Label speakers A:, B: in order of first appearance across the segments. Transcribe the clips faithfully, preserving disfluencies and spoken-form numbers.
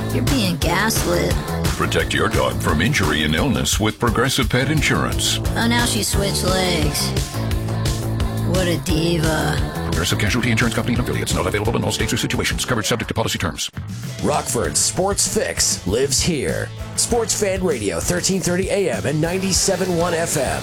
A: You're being gaslit.
B: Protect your dog from injury and illness with Progressive Pet Insurance.
A: Oh, now she switched legs. What a diva.
B: Progressive Casualty Insurance Company and affiliates. Not available in all states or situations. Coverage subject to policy terms.
C: Rockford's Sports Fix lives here. Sports Fan Radio, thirteen thirty A M and ninety-seven point one F M.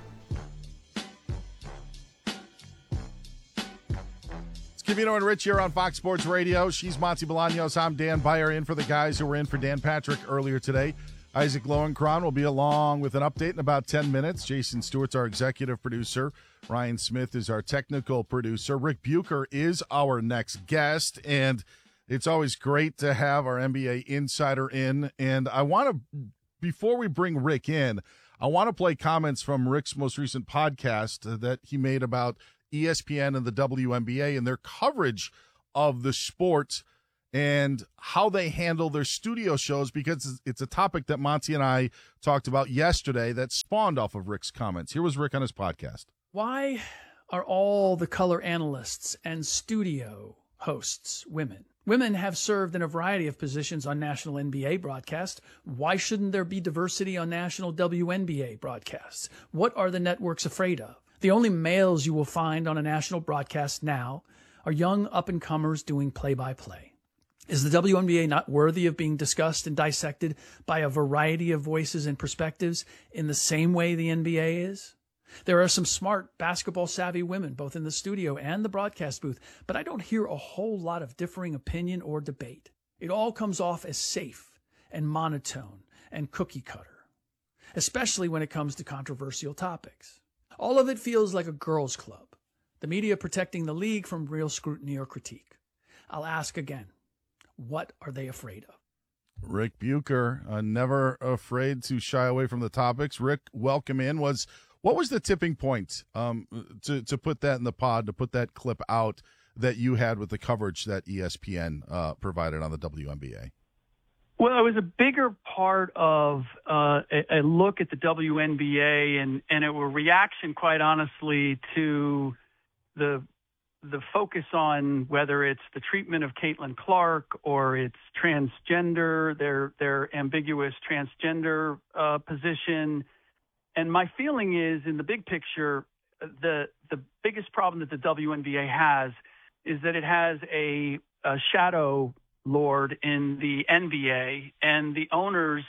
D: Covino and Rich here on Fox Sports Radio. She's Monty Bolaños. I'm Dan Beyer, in for the guys who were in for Dan Patrick earlier today. Isaac Lowenkron will be along with an update in about ten minutes. Jason Stewart's our executive producer. Ryan Smith is our technical producer. Rick Bucher is our next guest, and it's always great to have our N B A insider in. And I want to, before we bring Rick in, I want to play comments from Rick's most recent podcast that he made about E S P N and the W N B A and their coverage of the sport and how they handle their studio shows, because it's a topic that Monty and I talked about yesterday that spawned off of Rick's comments. Here was Rick on his podcast.
E: Why are all the color analysts and studio hosts women? Women have served in a variety of positions on national N B A broadcasts. Why shouldn't there be diversity on national W N B A broadcasts? What are the networks afraid of? The only males you will find on a national broadcast now are young up-and-comers doing play-by-play. Is the W N B A not worthy of being discussed and dissected by a variety of voices and perspectives in the same way the N B A is? There are some smart basketball-savvy women, both in the studio and the broadcast booth, but I don't hear a whole lot of differing opinion or debate. It all comes off as safe and monotone and cookie-cutter, especially when it comes to controversial topics. All of it feels like a girls' club, the media protecting the league from real scrutiny or critique. I'll ask again, what are they afraid of?
D: Rick Bucher, uh, never afraid to shy away from the topics. Rick, welcome in. Was what was the tipping point um, to to put that in the pod, to put that clip out that you had with the coverage that E S P N uh, provided on the W N B A?
F: Well, it was a bigger part of uh, a, a look at the W N B A and, and a reaction, quite honestly, to the the focus on whether it's the treatment of Caitlin Clark or it's transgender, their their ambiguous transgender uh, position. And my feeling is, in the big picture, the the biggest problem that the W N B A has is that it has a, a shadow lord in the N B A, and the owners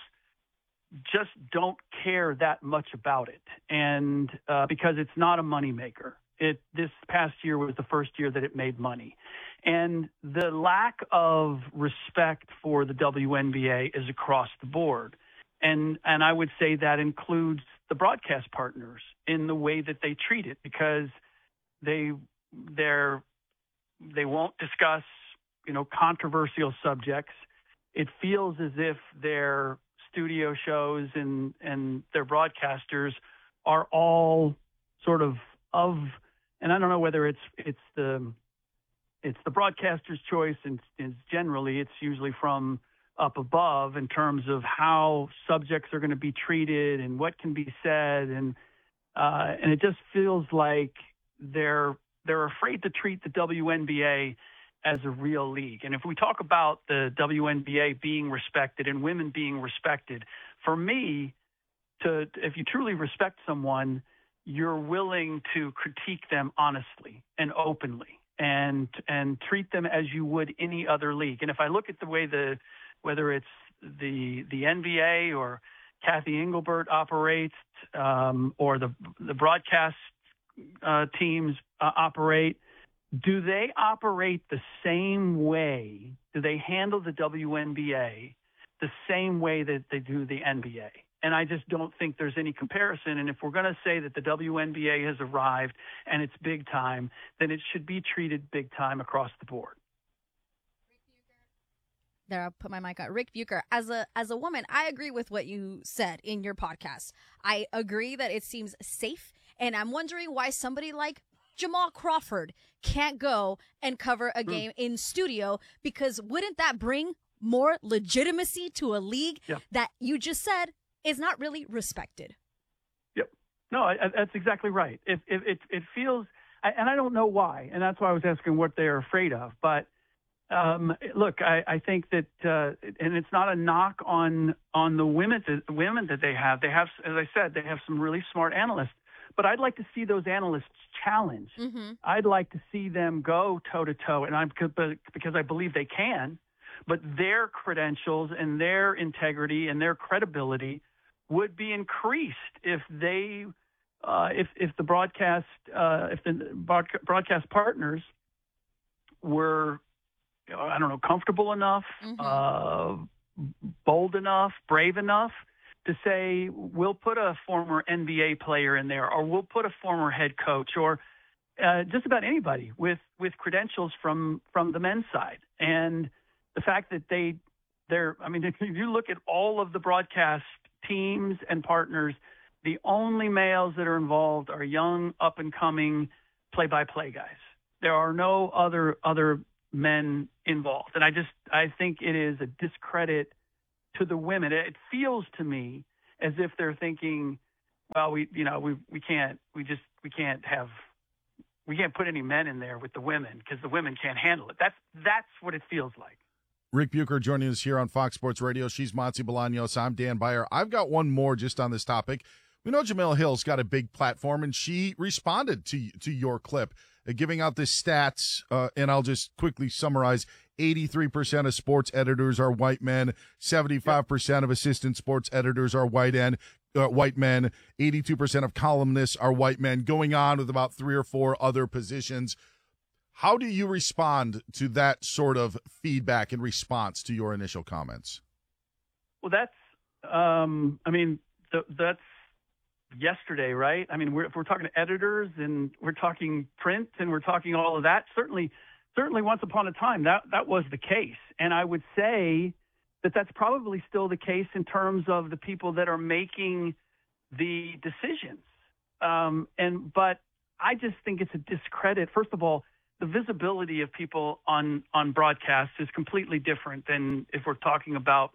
F: just don't care that much about it, and uh, because it's not a moneymaker. It this past year was the first year that it made money, and the lack of respect for the W N B A is across the board, and and I would say that includes the broadcast partners in the way that they treat it, because they they're they won't discuss, you know, controversial subjects. It feels as if their studio shows and, and their broadcasters are all sort of of, and I don't know whether it's it's the it's the broadcaster's choice, and, and generally it's usually from up above in terms of how subjects are going to be treated and what can be said, and uh, and it just feels like they're they're afraid to treat the W N B A as a real league. And if we talk about the W N B A being respected and women being respected, for me, to if you truly respect someone, you're willing to critique them honestly and openly, and and treat them as you would any other league. And if I look at the way the whether it's the the N B A or Kathy Engelbert operates, um, or the the broadcast uh, teams uh, operate, do they operate the same way? Do they handle the W N B A the same way that they do the N B A? And I just don't think there's any comparison. And if we're going to say that the W N B A has arrived and it's big time, then it should be treated big time across the board.
G: There, I'll put my mic on. Rick Bucher, as a as a woman, I agree with what you said in your podcast. I agree that it seems safe, and I'm wondering why somebody like Jamal Crawford can't go and cover a game mm. in studio, because wouldn't that bring more legitimacy to a league yeah. that you just said is not really respected?
F: Yep. No, I, I, that's exactly right. It, it, it, it feels, I, and I don't know why, and that's why I was asking what they're afraid of, but Um, look, I, I think that, uh, and it's not a knock on on the women the women that they have. They have, as I said, they have some really smart analysts. But I'd like to see those analysts challenge.
G: Mm-hmm.
F: I'd like to see them go toe to toe, and I'm because I believe they can. But their credentials and their integrity and their credibility would be increased if they, uh, if if the broadcast, uh, if the broadcast partners were, I don't know, comfortable enough,
G: Mm-hmm.
F: uh, bold enough, brave enough to say, we'll put a former N B A player in there, or we'll put a former head coach, or uh, just about anybody with, with credentials from, from the men's side. And the fact that they, they're, I mean, if you look at all of the broadcast teams and partners, the only males that are involved are young, up-and-coming play-by-play guys. There are no other other men involved. And I just, I think it is a discredit to the women. It feels to me as if they're thinking, well, we, you know, we, we can't, we just, we can't have, we can't put any men in there with the women because the women can't handle it. That's, that's what it feels like.
D: Rick Bucher joining us here on Fox Sports Radio. She's Monty Bolaños. I'm Dan Byer. I've got one more just on this topic. We know Jemele Hill's got a big platform, and she responded to to your clip, uh, giving out the stats, uh, and I'll just quickly summarize. eighty-three percent of sports editors are white men. seventy-five percent of assistant sports editors are white and uh, white men. eighty-two percent of columnists are white men, going on with about three or four other positions. How do you respond to that sort of feedback in response to your initial comments?
F: Well, that's, um, I mean, th- that's yesterday, right? I mean, we're, if we're talking editors and we're talking print and we're talking all of that, certainly, certainly once upon a time, that, that was the case. And I would say that that's probably still the case in terms of the people that are making the decisions. Um, and, but I just think it's a discredit. First of all, the visibility of people on, on broadcasts is completely different than if we're talking about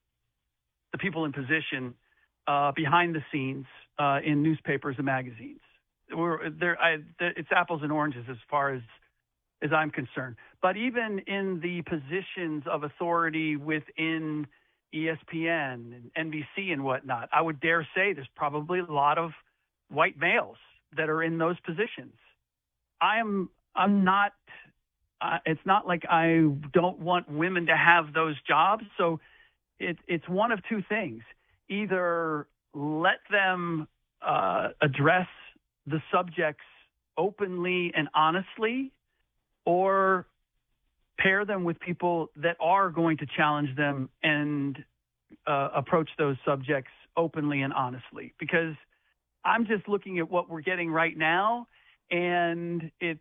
F: the people in position uh, behind the scenes uh, in newspapers and magazines. We're, there, I, it's apples and oranges as far as, as I'm concerned. But even in the positions of authority within E S P N and N B C and whatnot, I would dare say there's probably a lot of white males that are in those positions. I am I'm not, uh, it's not like I don't want women to have those jobs. So it, it's one of two things. Either let them uh, address the subjects openly and honestly, or pair them with people that are going to challenge them and uh, approach those subjects openly and honestly. Because I'm just looking at what we're getting right now, and it's,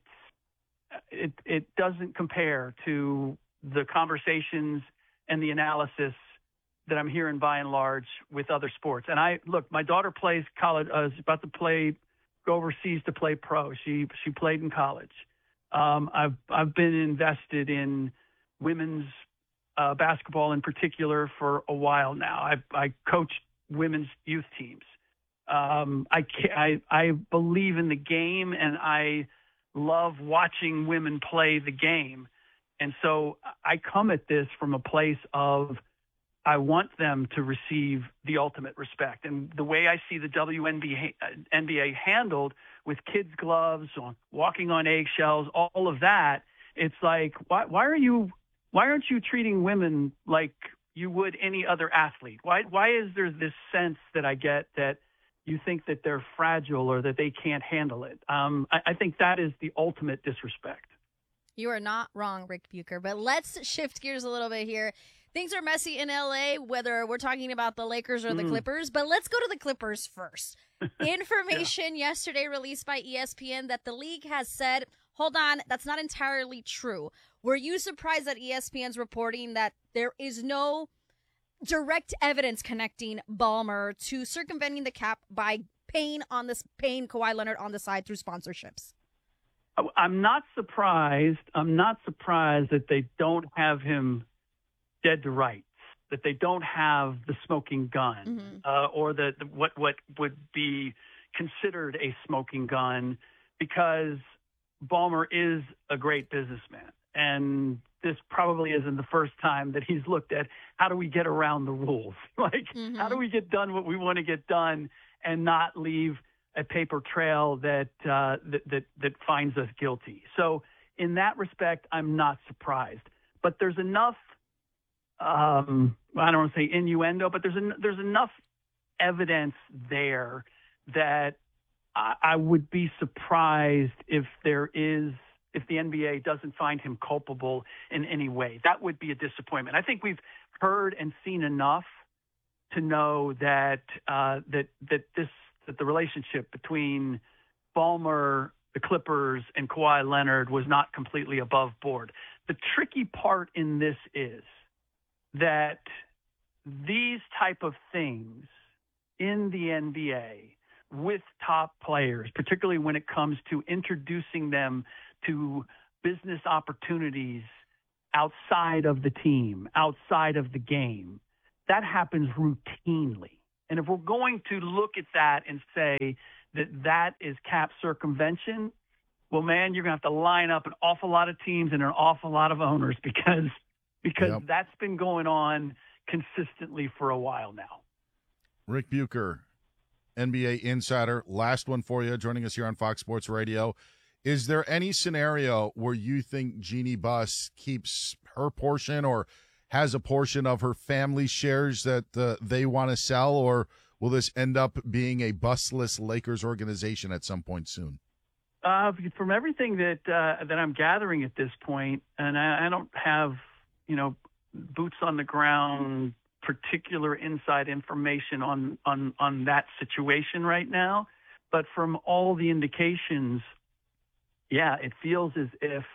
F: It it doesn't compare to the conversations and the analysis that I'm hearing by and large with other sports. And I look, my daughter plays college. Uh, is about to play, go overseas to play pro. She she played in college. Um, I've I've been invested in women's uh, basketball in particular for a while now. I I coach women's youth teams. Um, I I I believe in the game, and I love watching women play the game. And so I come at this from a place of, I want them to receive the ultimate respect. And the way I see the W N B A handled with kids' gloves, on walking on eggshells, all of that, it's like, why, why are you, why aren't you treating women like you would any other athlete? Why, why is there this sense that I get that you think that they're fragile or that they can't handle it? Um, I, I think that is the ultimate disrespect.
G: You are not wrong, Rick Bucher, but let's shift gears a little bit here. Things are messy in L A, whether we're talking about the Lakers or the mm. Clippers, but let's go to the Clippers first. Information yeah. yesterday released by E S P N that the league has said, hold on, that's not entirely true. Were you surprised that E S P N's reporting that there is no direct evidence connecting Ballmer to circumventing the cap by paying on this paying Kawhi Leonard on the side through sponsorships?
F: I'm not surprised. I'm not surprised that they don't have him dead to rights, that they don't have the smoking gun, mm-hmm. uh, or the, the what what would be considered a smoking gun, because Ballmer is a great businessman. and this probably isn't the first time that he's looked at how do we get around the rules? Like, mm-hmm. how do we get done what we want to get done and not leave a paper trail that, uh, that, that, that finds us guilty? So in that respect, I'm not surprised. But there's enough, um, I don't want to say innuendo, but there's, en- there's enough evidence there that I, I would be surprised if there is if the N B A doesn't find him culpable in any way. That would be a disappointment. I think we've heard and seen enough to know that uh, that that this that the relationship between Ballmer, the Clippers, and Kawhi Leonard was not completely above board. The tricky part in this is that these type of things in the N B A with top players, particularly when it comes to introducing them to business opportunities outside of the team, outside of the game, that happens routinely. And if we're going to look at that and say that that is cap circumvention, well, man, you're going to have to line up an awful lot of teams and an awful lot of owners because because yep. that's been going on consistently for a while now.
D: Rick Bucher, N B A insider, last one for you, joining us here on Fox Sports Radio. Is there any scenario where you think Jeanie Buss keeps her portion or has a portion of her family shares that uh, they want to sell, or will this end up being a bustless Lakers organization at some point soon?
F: Uh, from everything that uh, that I'm gathering at this point, and I, I don't have, you know, boots on the ground, particular inside information on, on, on that situation right now, but from all the indications, yeah, it feels as if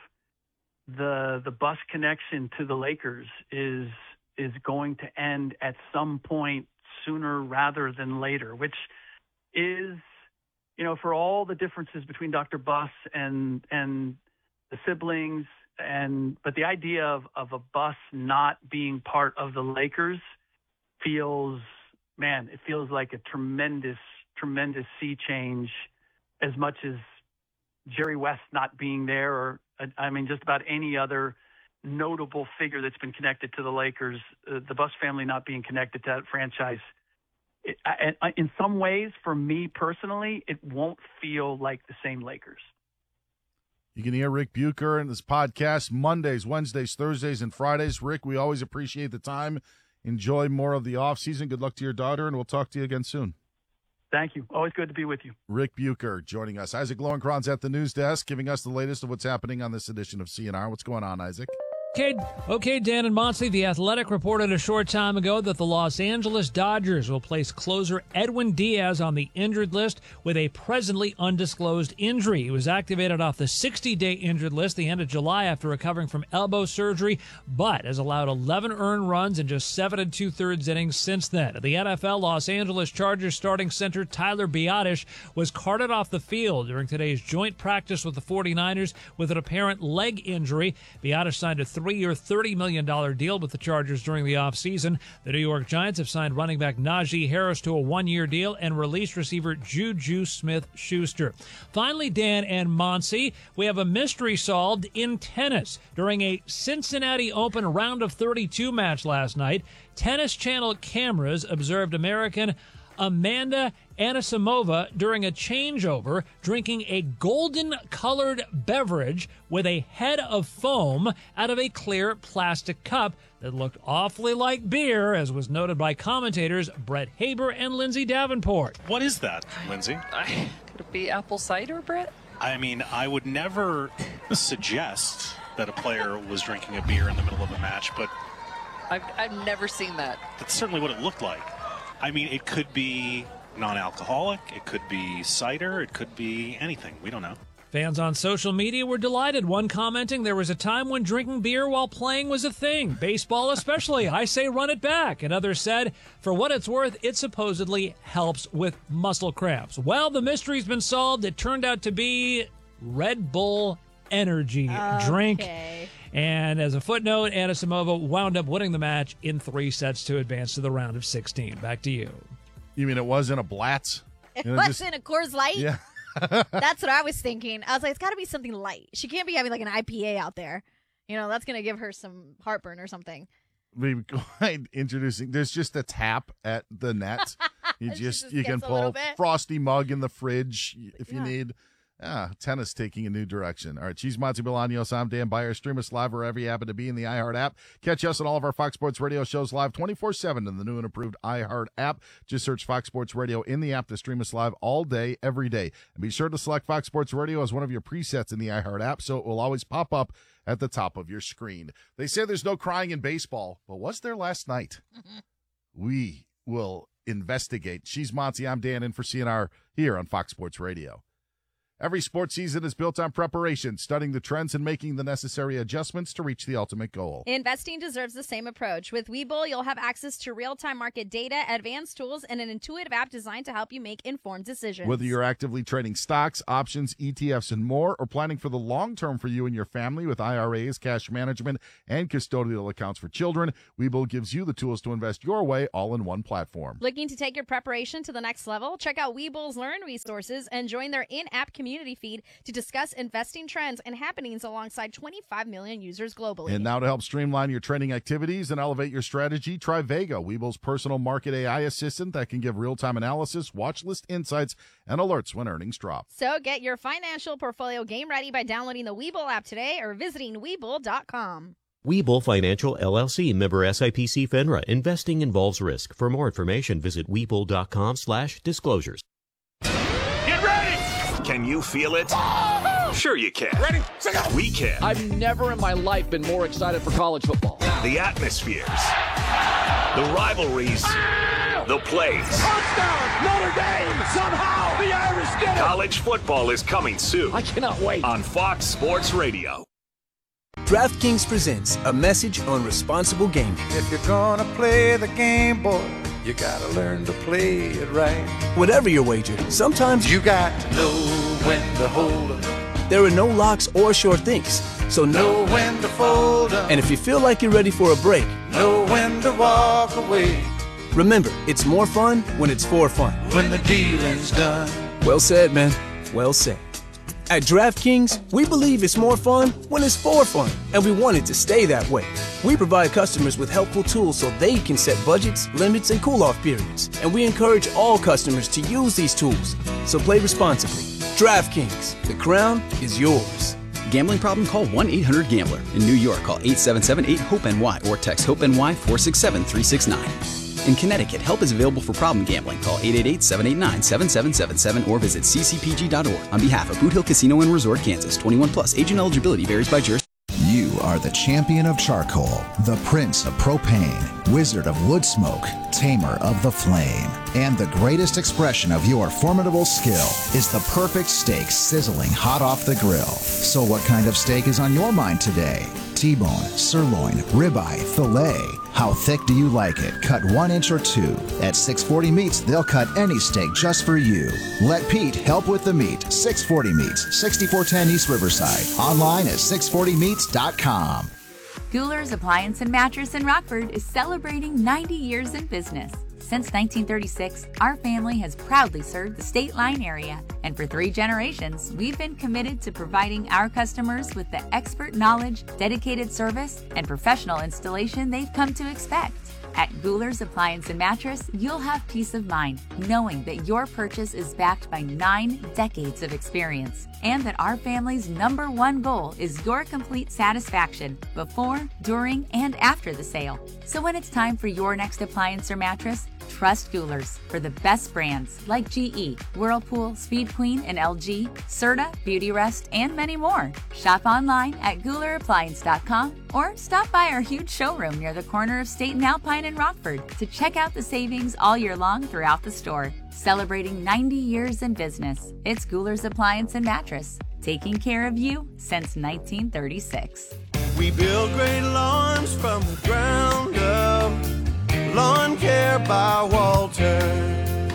F: the the Buss connection to the Lakers is is going to end at some point sooner rather than later, which is, you know, for all the differences between Doctor Buss and and the siblings, and but the idea of, of a Buss not being part of the Lakers feels, man, it feels like a tremendous, tremendous sea change, as much as Jerry West not being there, or I mean, just about any other notable figure that's been connected to the Lakers, uh, the Buss family not being connected to that franchise. It, I, in some ways, for me personally, it won't feel like the same Lakers.
D: You can hear Rick Bucher in this podcast Mondays, Wednesdays, Thursdays, and Fridays. Rick, we always appreciate the time. Enjoy more of the offseason. Good luck to your daughter, and we'll talk to you again soon.
F: Thank you. Always good to be with you.
D: Rick Bucher joining us. Isaac Lowenkron's at the news desk, giving us the latest of what's happening on this edition of C N R. What's going on, Isaac?
H: Okay, okay, Dan and Monty, The Athletic reported a short time ago that the Los Angeles Dodgers will place closer Edwin Diaz on the injured list with a presently undisclosed injury. He was activated off the sixty-day injured list the end of July after recovering from elbow surgery, but has allowed eleven earned runs in just seven and two-thirds innings since then. At the N F L, Los Angeles Chargers starting center Tyler Biadasz was carted off the field during today's joint practice with the 49ers with an apparent leg injury. Biadasz signed a three-year, thirty million dollars deal with the Chargers during the offseason. The New York Giants have signed running back Najee Harris to a one-year deal and released receiver Juju Smith-Schuster. Finally, Dan and Monty, we have a mystery solved in tennis. During a Cincinnati Open round of thirty-two match last night, Tennis Channel cameras observed American Amanda Anisimova during a changeover drinking a golden-colored beverage with a head of foam out of a clear plastic cup that looked awfully like beer, as was noted by commentators Brett Haber and Lindsay Davenport.
I: What is that, Lindsay?
J: I, could it be apple cider, Brett?
I: I mean, I would never suggest that a player was drinking a beer in the middle of a match, but
J: I've, I've never seen that.
I: That's certainly what it looked like. I mean, it could be non-alcoholic, it could be cider, it could be anything. We don't know.
H: Fans on social media were delighted, one commenting, "There was a time when drinking beer while playing was a thing. Baseball especially. I say run it back." And others said, for what it's worth, it supposedly helps with muscle cramps. Well, the mystery's been solved. It turned out to be Red Bull energy okay. drink. And as a footnote, Anisimova wound up winning the match in three sets to advance to the round of sixteen. Back to you.
D: You mean it wasn't a Blatz?
G: It you know, wasn't just... a Coors Light?
D: Yeah.
G: That's what I was thinking. I was like, it's got to be something light. She can't be having like an I P A out there. You know, that's going to give her some heartburn or something.
D: We introducing. There's just a tap at the net. You just,
G: just
D: you can pull frosty mug in the fridge if you
G: Yeah.
D: need. Ah, tennis taking a new direction. All right, she's Monty Bolaños. I'm Dan Byer. Stream us live wherever you happen to be in the iHeart app. Catch us on all of our Fox Sports Radio shows live twenty-four seven in the new and improved iHeart app. Just search Fox Sports Radio in the app to stream us live all day, every day. And be sure to select Fox Sports Radio as one of your presets in the iHeart app so it will always pop up at the top of your screen. They say there's no crying in baseball, but was there last night? We will investigate. She's Monty. I'm Dan in for C N R here on Fox Sports Radio. Every sports season is built on preparation, studying the trends and making the necessary adjustments to reach the ultimate goal.
G: Investing deserves the same approach. With Webull, you'll have access to real-time market data, advanced tools, and an intuitive app designed to help you make informed decisions.
D: Whether you're actively trading stocks, options, E T Fs, and more, or planning for the long term for you and your family with I R As, cash management, and custodial accounts for children, Webull gives you the tools to invest your way all in one platform.
G: Looking to take your preparation to the next level? Check out Webull's Learn resources and join their in-app community feed to discuss investing trends and happenings alongside twenty-five million users globally.
D: And now to help streamline your trading activities and elevate your strategy, try Vega, Webull's personal market A I assistant that can give real-time analysis, watch list insights, and alerts when earnings drop.
G: So get your financial portfolio game ready by downloading the Webull app today or visiting Webull dot com.
K: Webull Financial, L L C, member S I P C FINRA. Investing involves risk. For more information, visit Webull dot com slash disclosures.
L: Get ready! Can you feel it? Sure you can. Ready? We can.
M: I've never in my life been more excited for college football.
L: The atmospheres, the rivalries, the plays.
M: Touchdown, Notre Dame! Somehow the Irish did it!
L: College football is coming soon.
M: I cannot wait.
L: On Fox Sports Radio.
N: DraftKings presents a message on responsible gaming.
O: If you're gonna play the game, boy, you gotta learn to play it right.
N: Whatever your wager, sometimes
O: you got to know when to hold up.
N: There are no locks or sure things, so know,
O: know when to fold up.
N: And if you feel like you're ready for a break,
O: know when to walk away.
N: Remember, it's more fun when it's for fun.
O: When the dealing's done.
N: Well said, man. Well said. At DraftKings, we believe it's more fun when it's for fun, and we want it to stay that way. We provide customers with helpful tools so they can set budgets, limits, and cool-off periods, and we encourage all customers to use these tools. So play responsibly. DraftKings, the crown is yours.
P: Gambling problem? Call one eight hundred gambler. In New York, call eight seven seven eight hope N Y or text HOPE-NY four six seven three six nine. In Connecticut, help is available for problem gambling. Call eight eight eight seven eight nine seven seven seven seven or visit c c p g dot org. On behalf of Boot Hill Casino and Resort, Kansas, twenty-one plus. Agent eligibility varies by jurisdiction.
Q: You are the champion of charcoal, the prince of propane, wizard of wood smoke, tamer of the flame. And the greatest expression of your formidable skill is the perfect steak sizzling hot off the grill. So what kind of steak is on your mind today? T-bone, sirloin, ribeye, filet. How thick do you like it? Cut one inch or two. At six forty Meats, they'll cut any steak just for you. Let Pete help with the meat. six forty Meats, sixty-four ten East Riverside. Online at six forty meats dot com.
R: Guler's Appliance and Mattress in Rockford is celebrating ninety years in business. Since nineteen thirty-six, our family has proudly served the State Line area, and for three generations, we've been committed to providing our customers with the expert knowledge, dedicated service, and professional installation they've come to expect. At Guler's Appliance and Mattress, you'll have peace of mind knowing that your purchase is backed by nine decades of experience, and that our family's number one goal is your complete satisfaction before, during, and after the sale. So when it's time for your next appliance or mattress, trust Guler's for the best brands like G E, Whirlpool, Speed Queen, and L G, Serta, Beautyrest, and many more. Shop online at Guler Appliance dot com or stop by our huge showroom near the corner of State and Alpine in Rockford to check out the savings all year long throughout the store. Celebrating ninety years in business, it's Guler's Appliance and Mattress, taking care of you since nineteen thirty-six.
S: We build great lawns from the ground up. Lawn Care by Walter.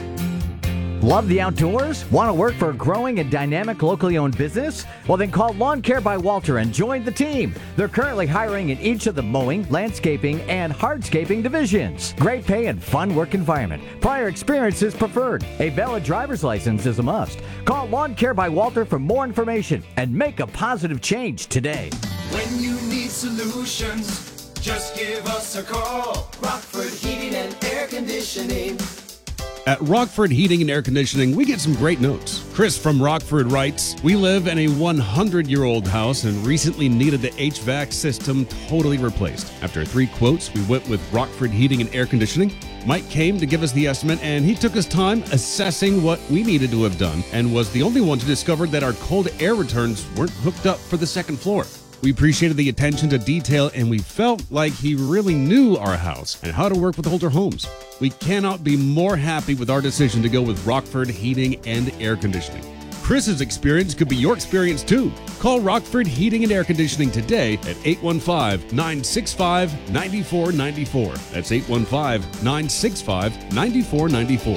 T: Love the outdoors? Want to work for a growing and dynamic locally owned business? Well, then call Lawn Care by Walter and join the team. They're currently hiring in each of the mowing, landscaping, and hardscaping divisions. Great pay and fun work environment. Prior experience is preferred. A valid driver's license is a must. Call Lawn Care by Walter for more information and make a positive change today.
S: When you need solutions, just give us a call. Rockford Heating and Air Conditioning.
U: At Rockford Heating and Air Conditioning, we get some great notes. Chris from Rockford writes, we live in a hundred-year-old house and recently needed the H V A C system totally replaced. After three quotes, we went with Rockford Heating and Air Conditioning. Mike came to give us the estimate, and he took his time assessing what we needed to have done and was the only one to discover that our cold air returns weren't hooked up for the second floor. We appreciated the attention to detail, and we felt like he really knew our house and how to work with older homes. We cannot be more happy with our decision to go with Rockford Heating and Air Conditioning. Chris's experience could be your experience too. Call Rockford Heating and Air Conditioning today at eight one five, nine six five, nine four nine four. That's eight one five, nine six five, nine four nine four.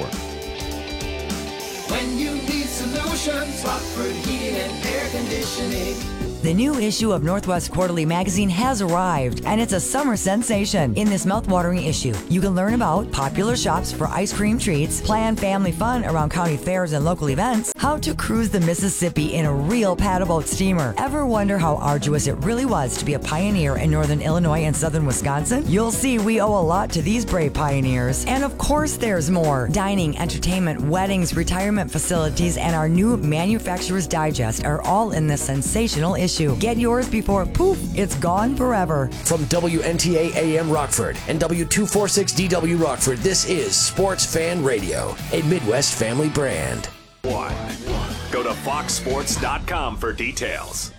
S: When you need solutions, Rockford Heating and Air Conditioning.
V: The new issue of Northwest Quarterly magazine has arrived, and it's a summer sensation. In this mouthwatering issue, you can learn about popular shops for ice cream treats, plan family fun around county fairs and local events, how to cruise the Mississippi in a real paddleboat steamer. Ever wonder how arduous it really was to be a pioneer in northern Illinois and southern Wisconsin? You'll see we owe a lot to these brave pioneers. And of course there's more. Dining, entertainment, weddings, retirement facilities, and our new Manufacturer's Digest are all in this sensational issue. Get yours before, poof, it's gone forever.
C: From W N T A A M Rockford and W two forty-six D W Rockford, this is Sports Fan Radio, a Midwest family brand.
L: One. Go to fox sports dot com for details.